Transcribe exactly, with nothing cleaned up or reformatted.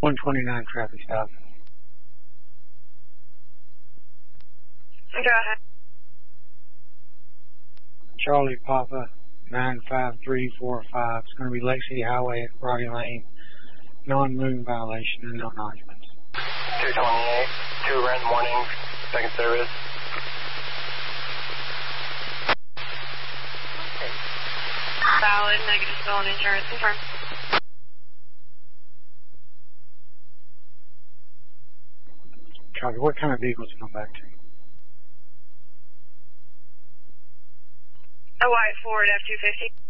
one twenty-nine traffic stop. Go ahead. Charlie Papa nine five three four five. It's going to be Lake City Highway at Roddy Lane. Non-moon violation and no documents. two twenty-eight, two rent morning, second service. Valid, negative stolen insurance confirmed. Copy. What kind of vehicles to come back to? A white Ford F two fifty.